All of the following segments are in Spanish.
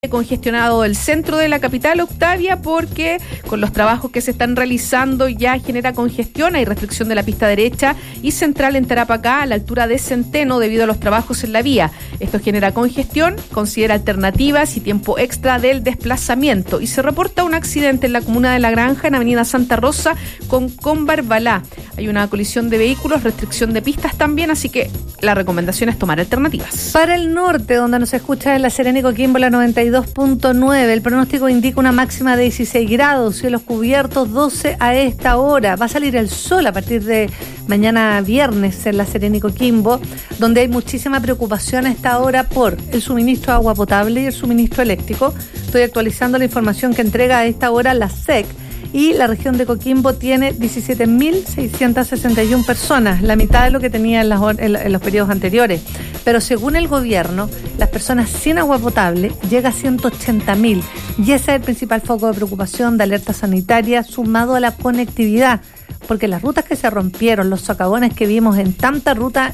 congestionado el centro de la capital, Octavia, porque con los trabajos que se están realizando ya genera congestión, hay restricción de la pista derecha y central en Tarapacá a la altura de Centeno debido a los trabajos en la vía. Esto genera congestión, considera alternativas y tiempo extra del desplazamiento. Y se reporta un accidente en la comuna de La Granja, en Avenida Santa Rosa, con Barbalá. Hay una colisión de vehículos, restricción de pistas también, así que la recomendación es tomar alternativas. Para el norte, donde nos escucha en La Serena y Coquimbo, la 92.9, el pronóstico indica una máxima de 16 grados, cielos cubiertos, 12 a esta hora. Va a salir el sol a partir de mañana viernes en La Serena y Coquimbo, donde hay muchísima preocupación a esta hora por el suministro de agua potable y el suministro eléctrico. Estoy actualizando la información que entrega a esta hora la SEC. Y la región de Coquimbo tiene 17.661 personas, la mitad de lo que tenía en los periodos anteriores. Pero según el gobierno, las personas sin agua potable llega a 180.000. Y ese es el principal foco de preocupación, de alerta sanitaria, sumado a la conectividad. Porque las rutas que se rompieron, los socavones que vimos en tanta ruta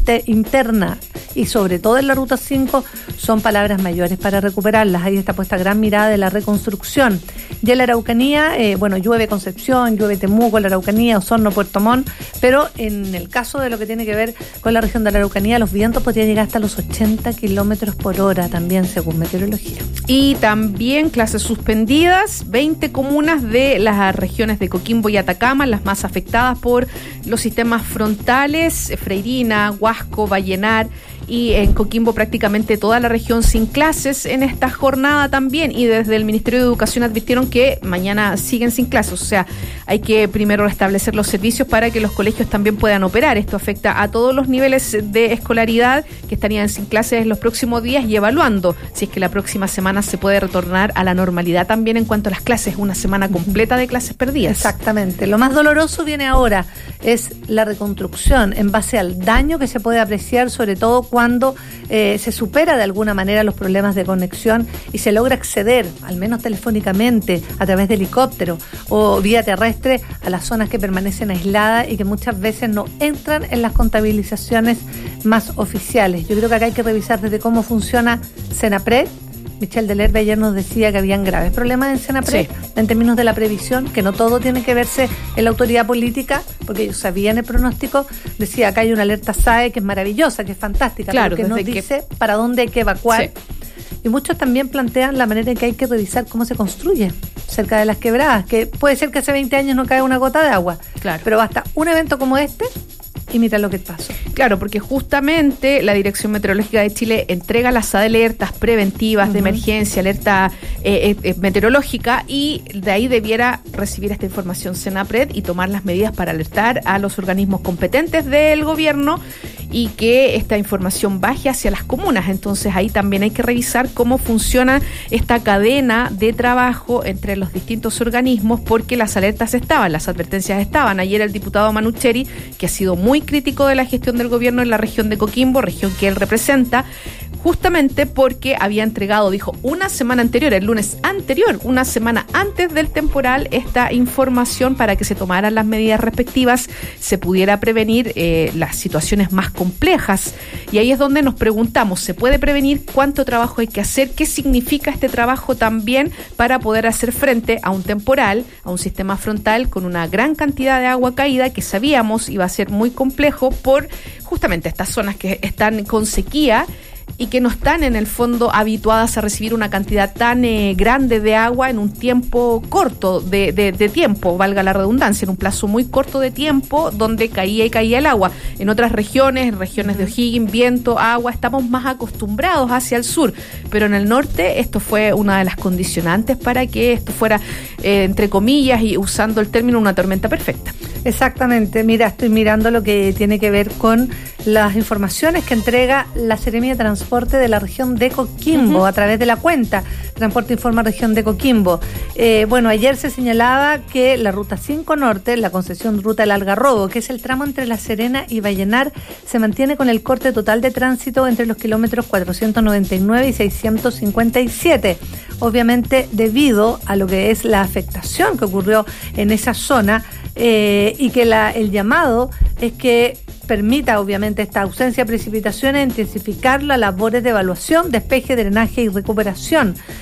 interna y sobre todo en la ruta 5, son palabras mayores para recuperarlas. Ahí está puesta gran mirada de la reconstrucción. Y en la Araucanía, llueve Concepción, llueve Temuco, la Araucanía, Osorno, Puerto Montt, pero en el caso de lo que tiene que ver con la región de la Araucanía, los vientos podrían llegar hasta los 80 kilómetros por hora, también según meteorología. Y también clases suspendidas, 20 comunas de las regiones de Coquimbo y Atacama, las más afectadas por los sistemas frontales, Freirina, Huasco, Vallenar, y en Coquimbo prácticamente toda la región sin clases en esta jornada también, y desde el Ministerio de Educación advirtieron que mañana siguen sin clases, o sea, hay que primero restablecer los servicios para que los colegios también puedan operar. Esto afecta a todos los niveles de escolaridad que estarían sin clases en los próximos días y evaluando si es que la próxima semana se puede retornar a la normalidad también en cuanto a las clases, una semana completa de clases perdidas. Exactamente, lo más doloroso viene ahora, es la reconstrucción en base al daño que se puede apreciar, sobre todo cuando se supera de alguna manera los problemas de conexión y se logra acceder, al menos telefónicamente, a través de helicóptero o vía terrestre, a las zonas que permanecen aisladas y que muchas veces no entran en las contabilizaciones más oficiales. Yo creo que acá hay que revisar desde cómo funciona Senapred. Michel Delerbe ayer nos decía que habían graves problemas en Senapred, en términos de la previsión, que no todo tiene que verse en la autoridad política, porque ellos sabían el pronóstico. Decía, acá hay una alerta SAE que es maravillosa, que es fantástica, claro, pero que nos dice para dónde hay que evacuar. Sí. Y muchos también plantean la manera en que hay que revisar cómo se construye cerca de las quebradas, que puede ser que hace 20 años no cae una gota de agua, claro, pero basta un evento como este y mira lo que pasó. Claro, porque justamente la Dirección Meteorológica de Chile entrega las alertas preventivas de emergencia, alerta meteorológica, y de ahí debiera recibir esta información Senapred y tomar las medidas para alertar a los organismos competentes del gobierno y que esta información baje hacia las comunas. Entonces ahí también hay que revisar cómo funciona esta cadena de trabajo entre los distintos organismos, porque las alertas estaban, las advertencias estaban. Ayer el diputado Manucheri, que ha sido muy crítico de la gestión del gobierno en la región de Coquimbo, región que él representa, justamente porque había entregado, dijo, una semana anterior, el lunes anterior, una semana antes del temporal, esta información para que se tomaran las medidas respectivas, se pudiera prevenir las situaciones más complejas. Y ahí es donde nos preguntamos, ¿se puede prevenir? ¿Cuánto trabajo hay que hacer? ¿Qué significa este trabajo también para poder hacer frente a un temporal, a un sistema frontal con una gran cantidad de agua caída que sabíamos iba a ser muy complejo por justamente estas zonas que están con sequía y que no están en el fondo habituadas a recibir una cantidad tan grande de agua en un tiempo corto de tiempo, valga la redundancia, en un plazo muy corto de tiempo donde caía el agua. En otras regiones de O'Higgins, viento, agua, estamos más acostumbrados hacia el sur, pero en el norte esto fue una de las condicionantes para que esto fuera, entre comillas y usando el término, una tormenta perfecta. Exactamente, mira, estoy mirando lo que tiene que ver con las informaciones que entrega la Seremia de Transporte de la región de Coquimbo a través de la cuenta Transporte Informa Región de Coquimbo. Ayer se señalaba que la Ruta 5 Norte, la concesión Ruta del Algarrobo, que es el tramo entre La Serena y Vallenar, se mantiene con el corte total de tránsito entre los kilómetros 499 y 657. Obviamente debido a lo que es la afectación que ocurrió en esa zona, y que el llamado es que permita, obviamente, esta ausencia de precipitaciones, intensificar las labores de evaluación, despeje, drenaje y recuperación.